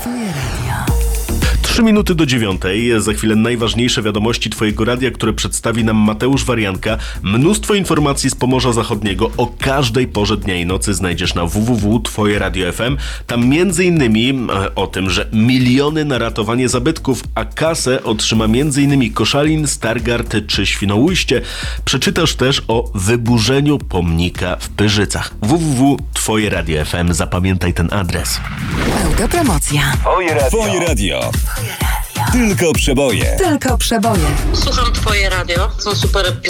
3 minuty do 9. Za chwilę najważniejsze wiadomości Twojego radia, które przedstawi nam Mateusz Warianka. Mnóstwo informacji z Pomorza Zachodniego o każdej porze dnia i nocy znajdziesz na www.twoje-radio.fm. Tam m.in. o tym, że miliony na ratowanie zabytków, a kasę otrzyma m.in. Koszalin, Stargard czy Świnoujście. Przeczytasz też o wyburzeniu pomnika w Pyrzycach. www.twoje-radio.fm. Zapamiętaj ten adres. Autopromocja. Twoje radio. Tylko przeboje. Tylko przeboje. Słucham Twoje radio, są super piosenki.